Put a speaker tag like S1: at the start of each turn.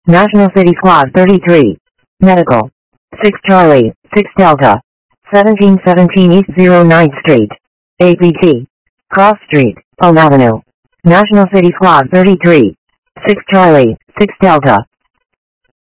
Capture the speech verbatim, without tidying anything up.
S1: National City Squad thirty-three. Medical. six Charlie, six Delta. seventeen seventeen East oh ninth Street. A P T. Cross Street, Palm Avenue. National City Squad thirty-three. six Charlie, six Delta.